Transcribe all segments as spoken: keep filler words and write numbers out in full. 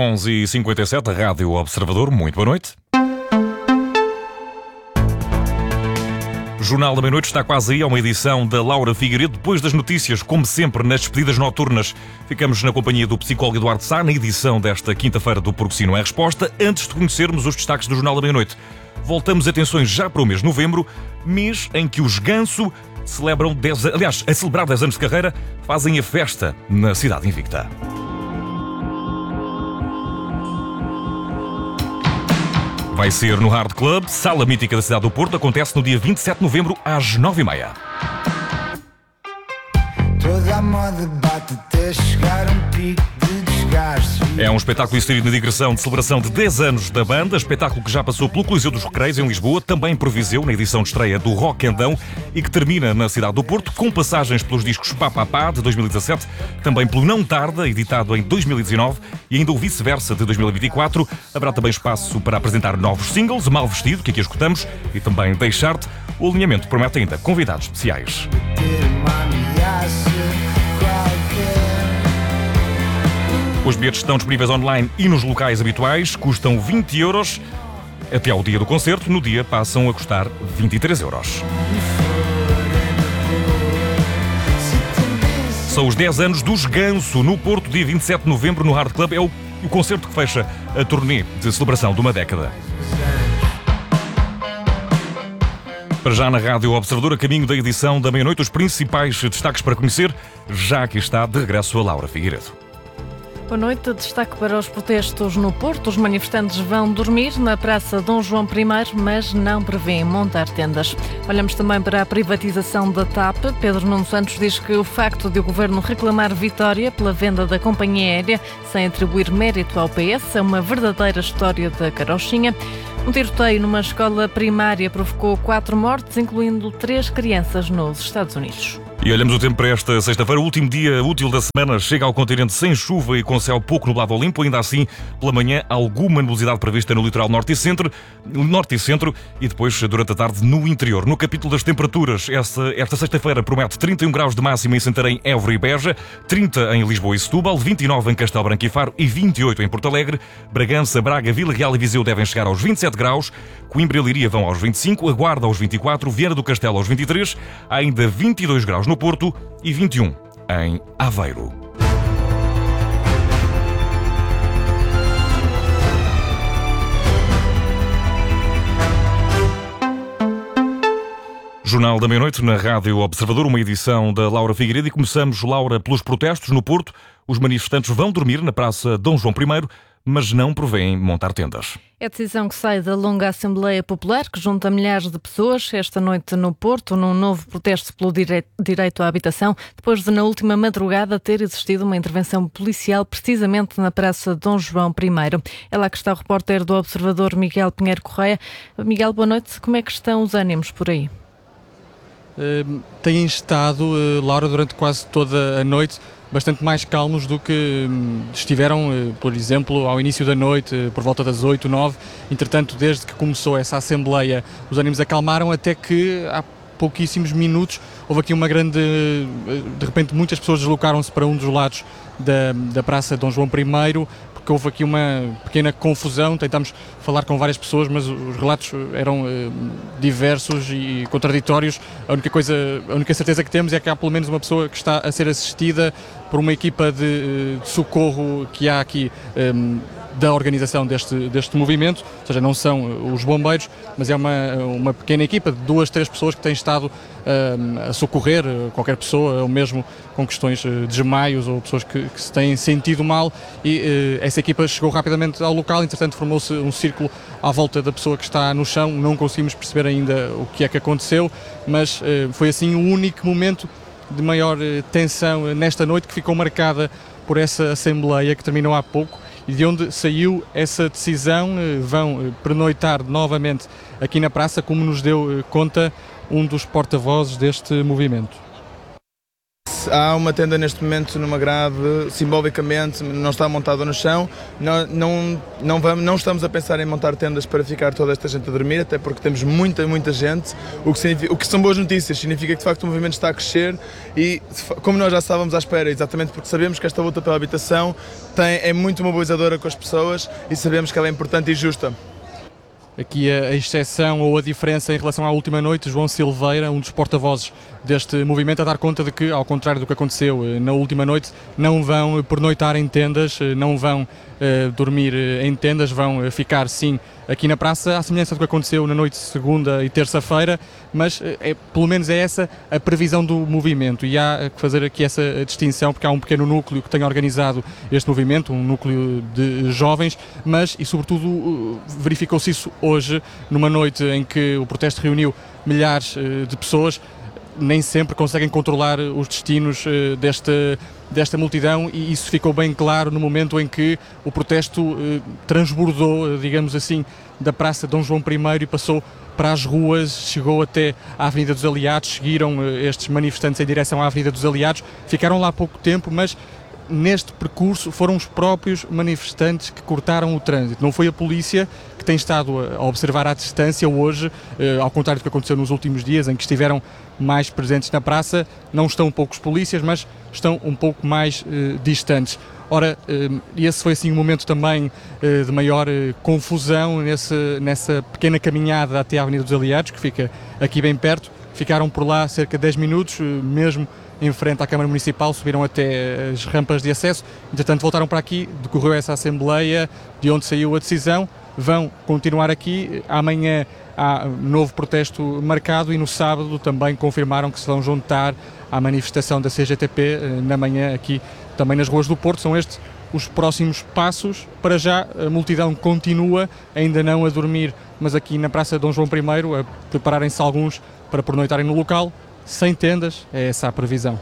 onze e cinquenta e sete, Rádio Observador, muito boa noite. Jornal da Meia-Noite está quase aí a uma edição da Laura Figueiredo. Depois das notícias, como sempre, nas despedidas noturnas, ficamos na companhia do psicólogo Eduardo Sá, na edição desta quinta-feira do Porque Sim Não É Resposta. Antes de conhecermos os destaques do Jornal da Meia-Noite, voltamos atenções já para o mês de novembro, mês em que os Ganso celebram dez, aliás, a celebrar dez anos de carreira, fazem a festa na cidade invicta. Vai ser no Hard Club, sala mítica da cidade do Porto. Acontece no dia vinte e sete de novembro, às nove e meia. Toda a moda bate até chegar a um pico de desgaste. É um espetáculo inserido na digressão de celebração de dez anos da banda, espetáculo que já passou pelo Coliseu dos Recreios, em Lisboa, também por Viseu, na edição de estreia do Rockandão, e que termina na cidade do Porto, com passagens pelos discos Pá Pá Pá, de dois mil e dezassete, também pelo Não Tarda, editado em dois mil e dezanove, e ainda o Vice-Versa, de dois mil e vinte e quatro. Haverá também espaço para apresentar novos singles, Mal Vestido, que aqui escutamos, e também Deixar-te. O alinhamento promete ainda convidados especiais. Os bilhetes estão disponíveis online e nos locais habituais, custam vinte euros. Até ao dia do concerto, no dia passam a custar vinte e três euros. São os dez anos dos Ganso, no Porto, dia vinte e sete de novembro, no Hard Club. É o, o concerto que fecha a turnê de celebração de uma década. Para já na Rádio Observador, a caminho da edição da meia-noite, os principais destaques para conhecer. Já aqui está de regresso a Laura Figueiredo. Boa noite. Destaque para os protestos no Porto. Os manifestantes vão dormir na Praça Dom João I, mas não prevêem montar tendas. Olhamos também para a privatização da TAP. Pedro Nuno Santos diz que o facto de o Governo reclamar vitória pela venda da companhia aérea sem atribuir mérito ao P S é uma verdadeira história da carochinha. Um tiroteio numa escola primária provocou quatro mortes, incluindo três crianças nos Estados Unidos. E olhamos o tempo para esta sexta-feira, o último dia útil da semana. Chega ao continente sem chuva e com céu pouco nublado ou limpo. Ainda assim, pela manhã, alguma nebulosidade prevista no litoral norte e centro, norte e centro e depois, durante a tarde, no interior. No capítulo das temperaturas, esta, esta sexta-feira promete trinta e um graus de máxima em Santarém, Évora e Beja, trinta em Lisboa e Setúbal, vinte e nove em Castelo Branco e Faro e vinte e oito em Porto Alegre. Bragança, Braga, Vila Real e Viseu devem chegar aos vinte e sete graus. Coimbra e Leiria vão aos vinte e cinco, a Guarda aos vinte e quatro, Viana do Castelo aos vinte e três, há ainda vinte e dois graus no Porto e vinte e um em Aveiro. Jornal da Meia-Noite na Rádio Observador, uma edição da Laura Figueiredo, e começamos, Laura, pelos protestos no Porto. Os manifestantes vão dormir na Praça Dom João I, mas não prevêem montar tendas. É a decisão que sai da longa Assembleia Popular, que junta milhares de pessoas esta noite no Porto, num novo protesto pelo direito à habitação, depois de, na última madrugada, ter existido uma intervenção policial precisamente na Praça Dom João I. É lá que está o repórter do Observador, Miguel Pinheiro Correia. Miguel, boa noite. Como é que estão os ânimos por aí? Uh, têm estado, uh, Laura, durante quase toda a noite, bastante mais calmos do que um, estiveram, uh, por exemplo, ao início da noite, uh, por volta das oito, nove. Entretanto, desde que começou essa Assembleia, os ânimos acalmaram, até que há pouquíssimos minutos houve aqui uma grande... Uh, de repente, muitas pessoas deslocaram-se para um dos lados da, da Praça Dom João I, porque houve aqui uma pequena confusão. Tentámos falar com várias pessoas, mas os relatos eram uh, diversos e contraditórios. A única coisa, a única certeza que temos é que há pelo menos uma pessoa que está a ser assistida por uma equipa de, de socorro que há aqui um, da organização deste, deste movimento, ou seja, não são os bombeiros, mas é uma, uma pequena equipa de duas, três pessoas que têm estado um, a socorrer qualquer pessoa, ou mesmo com questões de desmaios ou pessoas que, que se têm sentido mal, e uh, essa equipa chegou rapidamente ao local. Entretanto, formou-se um círculo à volta da pessoa que está no chão. Não conseguimos perceber ainda o que é que aconteceu, mas uh, foi assim o único momento de maior uh, tensão nesta noite, que ficou marcada por essa Assembleia que terminou há pouco, e de onde saiu essa decisão. Vão pernoitar novamente aqui na praça, como nos deu conta um dos porta-vozes deste movimento. há uma tenda neste momento numa grade, simbolicamente, não está montada no chão. Não, não, não, vamos, não estamos a pensar em montar tendas para ficar toda esta gente a dormir, até porque temos muita, muita gente, o que, significa, o que são boas notícias, significa que de facto o movimento está a crescer e, como nós já estávamos à espera, exatamente porque sabemos que esta luta pela habitação tem, é muito mobilizadora com as pessoas e sabemos que ela é importante e justa. Aqui a exceção ou a diferença em relação à última noite, João Silveira, um dos porta-vozes deste movimento, a dar conta de que, ao contrário do que aconteceu na última noite, não vão pernoitar em tendas, não vão uh, dormir em tendas, vão ficar sim aqui na praça, à semelhança do que aconteceu na noite de segunda e terça-feira, mas é, pelo menos é essa a previsão do movimento e há que fazer aqui essa distinção porque há um pequeno núcleo que tem organizado este movimento, um núcleo de jovens, mas e sobretudo verificou-se isso hoje, numa noite em que o protesto reuniu milhares de pessoas, nem sempre conseguem controlar os destinos desta, desta multidão e isso ficou bem claro no momento em que o protesto transbordou, digamos assim, da Praça Dom João I e passou para as ruas, chegou até à Avenida dos Aliados, seguiram estes manifestantes em direção à Avenida dos Aliados, ficaram lá pouco tempo, mas neste percurso foram os próprios manifestantes que cortaram o trânsito. Não foi a polícia que tem estado a observar à distância hoje, ao contrário do que aconteceu nos últimos dias, em que estiveram mais presentes na praça. Não estão poucos polícias, mas estão um pouco mais eh, distantes. Ora, eh, esse foi assim um momento também eh, de maior eh, confusão nesse, nessa pequena caminhada até à Avenida dos Aliados, que fica aqui bem perto. Ficaram por lá cerca de dez minutos, eh, mesmo em frente à Câmara Municipal, subiram até as rampas de acesso, entretanto voltaram para aqui, decorreu essa Assembleia, de onde saiu a decisão, vão continuar aqui, amanhã há novo protesto marcado e no sábado também confirmaram que se vão juntar à manifestação da C G T P na manhã aqui também nas ruas do Porto. São estes os próximos passos. Para já a multidão continua, ainda não a dormir, mas aqui na Praça Dom João I, a prepararem-se alguns para pernoitarem no local. Sem tendas, é essa a previsão.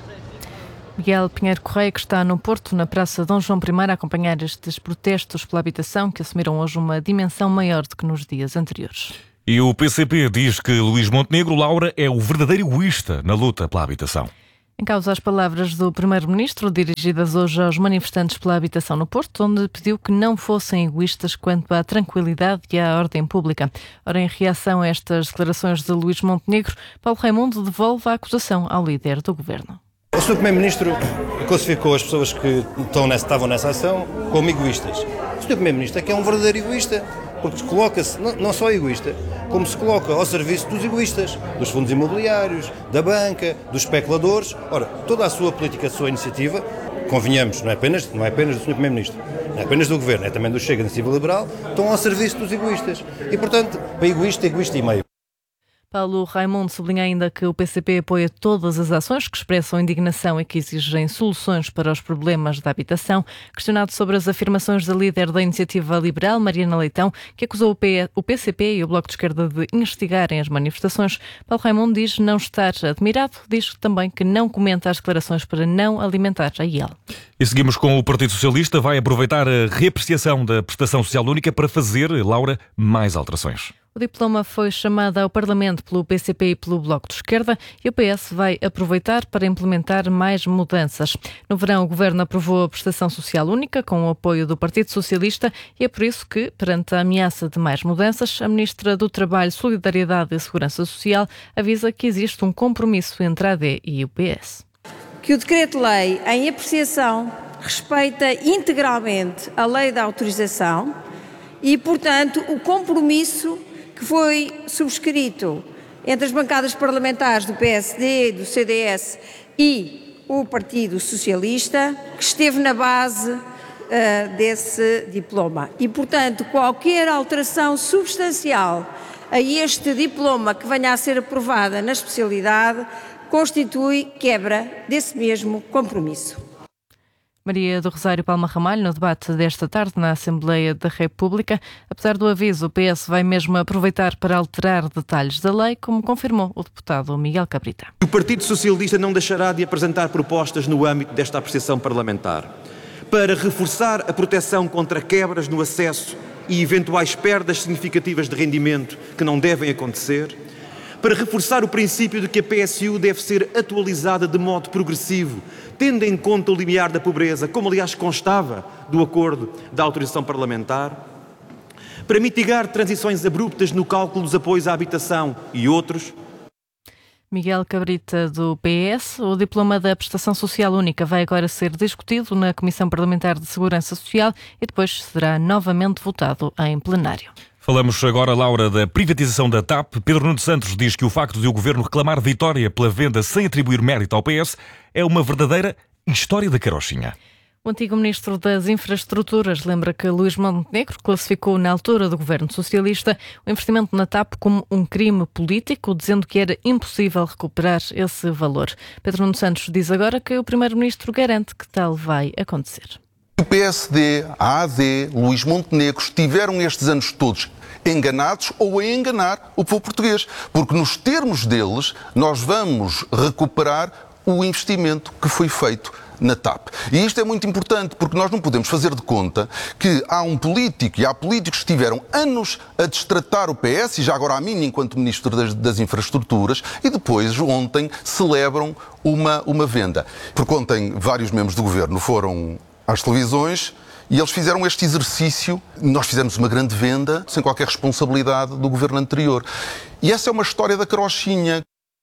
Miguel Pinheiro Correia, que está no Porto, na Praça Dom João I, a acompanhar estes protestos pela habitação que assumiram hoje uma dimensão maior do que nos dias anteriores. E o P C P diz que Luís Montenegro, Laura, é o verdadeiro egoísta na luta pela habitação. Em causa as palavras do Primeiro-Ministro, dirigidas hoje aos manifestantes pela habitação no Porto, onde pediu que não fossem egoístas quanto à tranquilidade e à ordem pública. Ora, em reação a estas declarações de Luís Montenegro, Paulo Raimundo devolve a acusação ao líder do Governo. O senhor Primeiro-Ministro classificou as pessoas que estão nessa, estavam nessa ação como egoístas. O senhor Primeiro-Ministro é que é um verdadeiro egoísta, porque coloca-se, não, não só egoísta, como se coloca ao serviço dos egoístas, dos fundos imobiliários, da banca, dos especuladores. Ora, toda a sua política, a sua iniciativa, convenhamos, não é apenas, não é apenas do senhor Primeiro-Ministro, não é apenas do Governo, é também do Chega, da Iniciativa Liberal, estão ao serviço dos egoístas. E, portanto, para egoísta, egoísta e meio. Paulo Raimundo sublinha ainda que o P C P apoia todas as ações que expressam indignação e que exigem soluções para os problemas da habitação. Questionado sobre as afirmações da líder da Iniciativa Liberal, Mariana Leitão, que acusou o P C P e o Bloco de Esquerda de instigarem as manifestações, Paulo Raimundo diz não estar admirado, diz também que não comenta as declarações para não alimentar a I E L. E seguimos com o Partido Socialista, vai aproveitar a reapreciação da prestação social única para fazer, Laura, mais alterações. O diploma foi chamado ao Parlamento pelo P C P e pelo Bloco de Esquerda e o P S vai aproveitar para implementar mais mudanças. No verão, o Governo aprovou a prestação social única com o apoio do Partido Socialista e é por isso que, perante a ameaça de mais mudanças, a Ministra do Trabalho, Solidariedade e Segurança Social avisa que existe um compromisso entre a A D e o P S. Que o Decreto-Lei em apreciação respeita integralmente a Lei da Autorização e, portanto, o compromisso que foi subscrito entre as bancadas parlamentares do P S D, do C D S e o Partido Socialista, que esteve na base uh, desse diploma. E, portanto, qualquer alteração substancial a este diploma que venha a ser aprovada na especialidade constitui quebra desse mesmo compromisso. Maria do Rosário Palma Ramalho, no debate desta tarde na Assembleia da República. Apesar do aviso, o P S vai mesmo aproveitar para alterar detalhes da lei, como confirmou o deputado Miguel Cabrita. O Partido Socialista não deixará de apresentar propostas no âmbito desta apreciação parlamentar para reforçar a proteção contra quebras no acesso e eventuais perdas significativas de rendimento que não devem acontecer, para reforçar o princípio de que a P S U deve ser atualizada de modo progressivo, tendo em conta o limiar da pobreza, como aliás constava do acordo da autorização parlamentar, para mitigar transições abruptas no cálculo dos apoios à habitação e outros. Miguel Cabrita, do P S. O diploma da prestação social única vai agora ser discutido na Comissão Parlamentar de Segurança Social e depois será novamente votado em plenário. Falamos agora, Laura, da privatização da T A P. Pedro Nuno Santos diz que o facto de o Governo reclamar vitória pela venda sem atribuir mérito ao P S é uma verdadeira história da carochinha. O antigo Ministro das Infraestruturas lembra que Luís Montenegro classificou na altura do Governo Socialista o investimento na T A P como um crime político, dizendo que era impossível recuperar esse valor. Pedro Nuno Santos diz agora que o Primeiro-Ministro garante que tal vai acontecer. O P S D, a A D, Luís Montenegro estiveram estes anos todos enganados ou a enganar o povo português, porque nos termos deles nós vamos recuperar o investimento que foi feito na T A P. E isto é muito importante porque nós não podemos fazer de conta que há um político e há políticos que estiveram anos a destratar o P S e já agora a mim enquanto Ministro das, das Infraestruturas e depois ontem celebram uma, uma venda. Porque ontem vários membros do Governo foram às televisões e eles fizeram este exercício. Nós fizemos uma grande venda sem qualquer responsabilidade do Governo anterior. E essa é uma história da carochinha.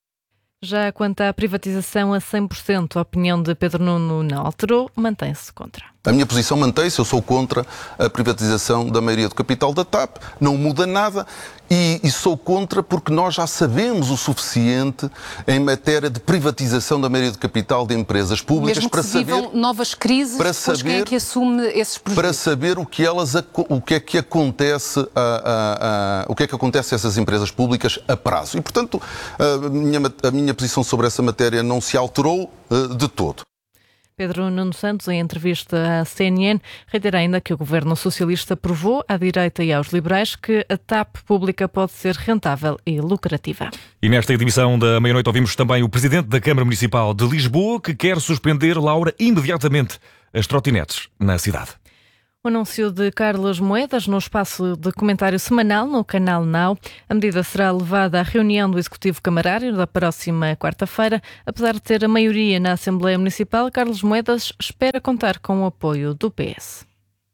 Já quanto à privatização a cem por cento, a opinião de Pedro Nuno não alterou, mantém-se contra. A minha posição mantém-se, eu sou contra a privatização da maioria do capital da T A P, não muda nada e, e sou contra porque nós já sabemos o suficiente em matéria de privatização da maioria do capital de empresas públicas. Mesmo que para se vivam saber novas crises, para saber, saber quem é que assume esses projetos? Para saber o que elas o que é que acontece a, a, a, o que é que acontece a essas empresas públicas a prazo. E portanto a minha, a minha posição sobre essa matéria não se alterou uh, de todo. Pedro Nuno Santos, em entrevista à C N N, reitera ainda que o Governo Socialista provou à direita e aos liberais que a T A P pública pode ser rentável e lucrativa. E nesta edição da meia-noite ouvimos também o Presidente da Câmara Municipal de Lisboa, que quer suspender, Laura, imediatamente as trotinetes na cidade. O anúncio de Carlos Moedas no espaço de comentário semanal no canal Now. A medida será levada à reunião do Executivo Camarário da próxima quarta-feira. Apesar de ter a maioria na Assembleia Municipal, Carlos Moedas espera contar com o apoio do P S.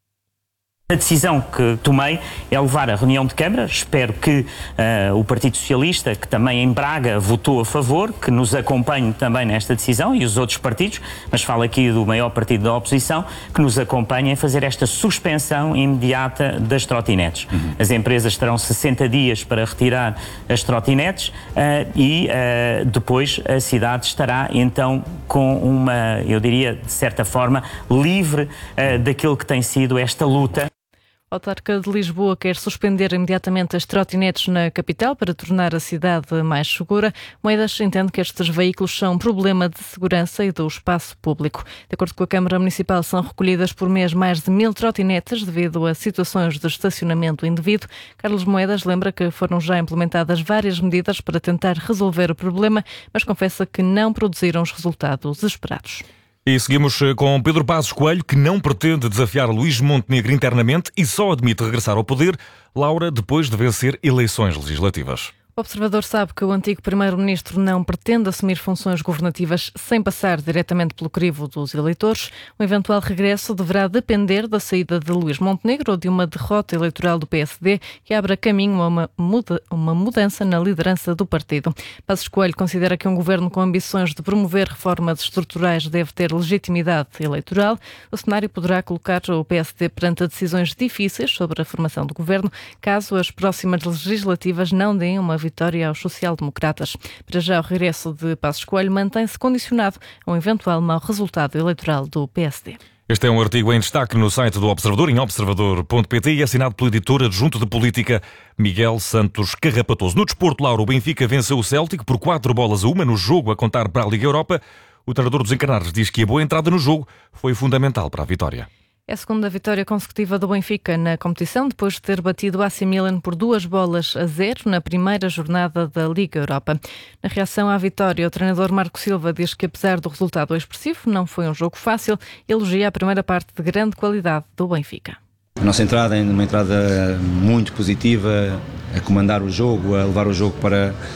A decisão que tomei é levar a reunião de Câmara. Espero que uh, o Partido Socialista, que também em Braga votou a favor, que nos acompanhe também nesta decisão, e os outros partidos, mas falo aqui do maior partido da oposição, que nos acompanhem a fazer esta suspensão imediata das trotinetes. Uhum. As empresas terão sessenta dias para retirar as trotinetes uh, e uh, depois a cidade estará então com uma, eu diria, de certa forma, livre uh, daquilo que tem sido esta luta. A autarca de Lisboa quer suspender imediatamente as trotinetes na capital para tornar a cidade mais segura. Moedas entende que estes veículos são um problema de segurança e do espaço público. De acordo com a Câmara Municipal, são recolhidas por mês mais de mil trotinetes devido a situações de estacionamento indevido. Carlos Moedas lembra que foram já implementadas várias medidas para tentar resolver o problema, mas confessa que não produziram os resultados esperados. E seguimos com Pedro Passos Coelho, que não pretende desafiar Luís Montenegro internamente e só admite regressar ao poder, Laura, depois de vencer eleições legislativas. O Observador sabe que o antigo Primeiro-Ministro não pretende assumir funções governativas sem passar diretamente pelo crivo dos eleitores. O eventual regresso deverá depender da saída de Luís Montenegro ou de uma derrota eleitoral do P S D que abra caminho a uma, muda, uma mudança na liderança do partido. Passos Coelho considera que um governo com ambições de promover reformas estruturais deve ter legitimidade eleitoral. O cenário poderá colocar o P S D perante decisões difíceis sobre a formação do governo, caso as próximas legislativas não deem uma vitória aos social-democratas. Para já, o regresso de Passos Coelho mantém-se condicionado a um eventual mau resultado eleitoral do P S D. Este é um artigo em destaque no site do Observador, em observador ponto pt, e assinado pelo editor adjunto de política Miguel Santos Carrapatoso. No desporto, Laura, o Benfica venceu o Celtic por quatro bolas a uma no jogo a contar para a Liga Europa. O treinador dos encarnados diz que a boa entrada no jogo foi fundamental para a vitória. É a segunda vitória consecutiva do Benfica na competição, depois de ter batido o A C Milan por duas bolas a zero na primeira jornada da Liga Europa. Na reação à vitória, o treinador Marco Silva diz que, apesar do resultado expressivo, não foi um jogo fácil e elogia a primeira parte de grande qualidade do Benfica. A nossa entrada é uma entrada muito positiva, a comandar o jogo, a levar o jogo para,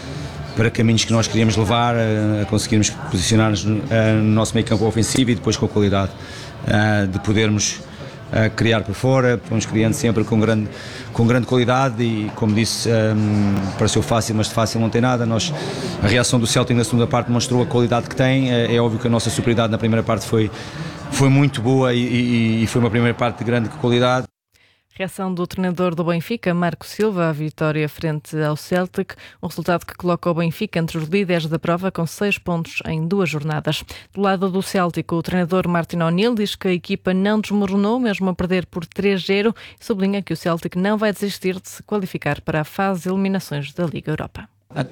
para caminhos que nós queríamos levar, a conseguirmos posicionar-nos no nosso meio campo ofensivo e depois com a qualidade de podermos criar por fora. Fomos criando sempre com grande, com grande qualidade e, como disse, pareceu fácil, mas de fácil não tem nada. Nós, a reação do Celtic na segunda parte mostrou a qualidade que tem. É óbvio que a nossa superioridade na primeira parte foi, foi muito boa e, e, e foi uma primeira parte de grande qualidade. Reação do treinador do Benfica, Marco Silva, à vitória frente ao Celtic, um resultado que coloca o Benfica entre os líderes da prova com seis pontos em duas jornadas. Do lado do Celtic, o treinador Martin O'Neill diz que a equipa não desmoronou, mesmo a perder por três a zero, e sublinha que o Celtic não vai desistir de se qualificar para a fase de eliminações da Liga Europa.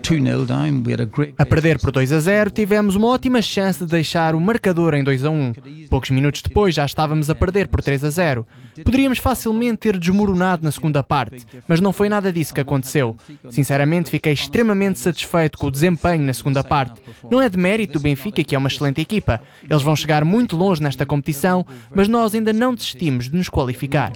A perder por dois a zero, tivemos uma ótima chance de deixar o marcador em dois a um. Poucos minutos depois já estávamos a perder por três a zero. Poderíamos facilmente ter desmoronado na segunda parte, mas não foi nada disso que aconteceu. Sinceramente, fiquei extremamente satisfeito com o desempenho na segunda parte. Não é de mérito do Benfica, que é uma excelente equipa. Eles vão chegar muito longe nesta competição, mas nós ainda não desistimos de nos qualificar.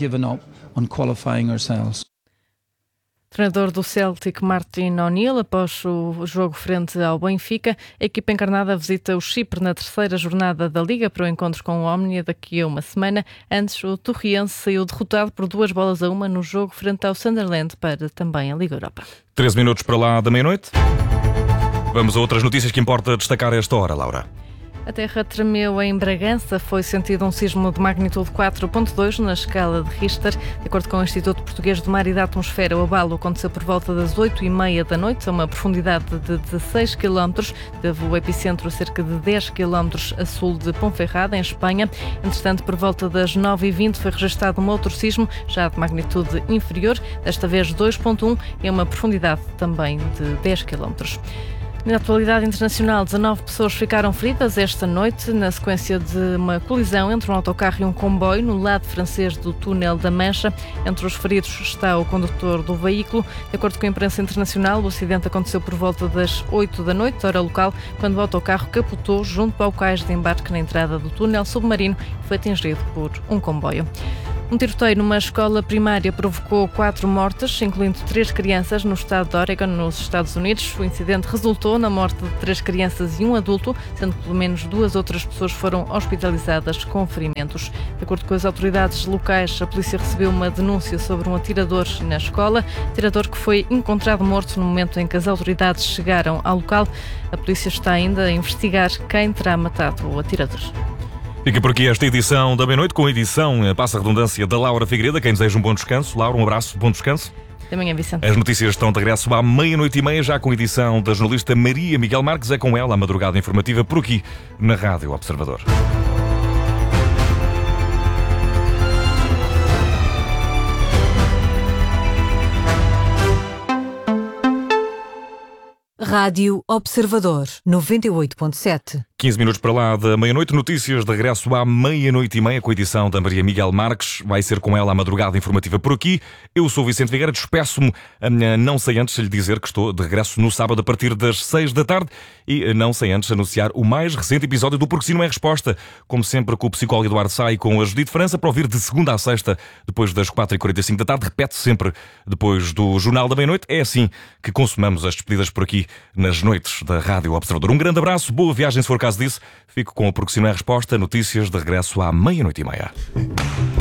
Treinador do Celtic, Martin O'Neill, após o jogo frente ao Benfica, a equipa encarnada visita o Chipre na terceira jornada da Liga para o encontro com o Omnia daqui a uma semana. Antes, o Torriense saiu derrotado por duas bolas a uma no jogo frente ao Sunderland para também a Liga Europa. treze minutos para lá da meia-noite. Vamos a outras notícias que importa destacar a esta hora, Laura. A terra tremeu em Bragança. Foi sentido um sismo de magnitude quatro ponto dois na escala de Richter. De acordo com o Instituto Português do Mar e da Atmosfera, o abalo aconteceu por volta das oito e meia da noite, a uma profundidade de dezasseis quilómetros. Teve o epicentro a cerca de dez quilómetros a sul de Ponferrada, em Espanha. Entretanto, por volta das nove e vinte foi registado um outro sismo, já de magnitude inferior, desta vez dois ponto um, e a uma profundidade também de dez quilómetros. Na atualidade internacional, dezanove pessoas ficaram feridas esta noite na sequência de uma colisão entre um autocarro e um comboio no lado francês do túnel da Mancha. Entre os feridos está o condutor do veículo. De acordo com a imprensa internacional, o acidente aconteceu por volta das oito da noite, hora local, quando o autocarro capotou junto ao cais de embarque na entrada do túnel submarino e foi atingido por um comboio. Um tiroteio numa escola primária provocou quatro mortes, incluindo três crianças, no estado de Oregon, nos Estados Unidos. O incidente resultou na morte de três crianças e um adulto, sendo que pelo menos duas outras pessoas foram hospitalizadas com ferimentos. De acordo com as autoridades locais, a polícia recebeu uma denúncia sobre um atirador na escola, atirador que foi encontrado morto no momento em que as autoridades chegaram ao local. A polícia está ainda a investigar quem terá matado o atirador. Fica por aqui esta edição da meia-noite, com a edição, passa a redundância, da Laura Figueiredo. Quem deseja um bom descanso. Laura, um abraço, bom descanso. Até amanhã, Vicente. As notícias estão de regresso à meia-noite e meia, já com a edição da jornalista Maria Miguel Marques. É com ela a madrugada informativa por aqui, na Rádio Observador. Rádio Observador, noventa e oito ponto sete. quinze minutos para lá da meia-noite, notícias de regresso à meia-noite e meia, com a edição da Maria Miguel Marques. Vai ser com ela a madrugada informativa por aqui. Eu sou o Vicente Figueira, despeço-me, não sei antes lhe dizer que estou de regresso no sábado a partir das seis da tarde e não sei antes anunciar o mais recente episódio do Porque Sim Não É Resposta, como sempre com o psicólogo Eduardo Sá e com a Judite França, para ouvir de segunda a sexta, depois das quatro e quarenta e cinco da tarde, repete sempre depois do Jornal da Meia-Noite. É assim que consumamos as despedidas por aqui nas noites da Rádio Observador. Um grande abraço, boa viagem se for caso disso. Fico com o Porque Sim Não É Resposta, notícias de regresso à meia-noite e meia.